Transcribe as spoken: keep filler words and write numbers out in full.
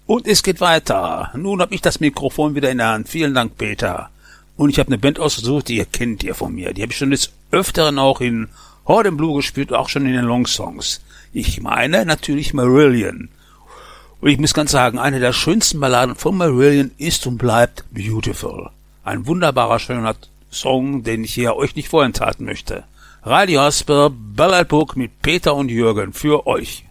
Und es geht weiter. Nun habe ich das Mikrofon wieder in der Hand. Vielen Dank, Peter. Und ich habe eine Band ausgesucht, die ihr kennt ihr von mir. Die habe ich schon des Öfteren auch in Horde in Blue gespielt, auch schon in den Long Songs. Ich meine natürlich Marillion. Und ich muss ganz sagen, eine der schönsten Balladen von Marillion ist und bleibt Beautiful. Ein wunderbarer, schöner Song, den ich hier euch nicht vorenthalten möchte. Radio Hasper, Ballad Book mit Peter und Jürgen für euch.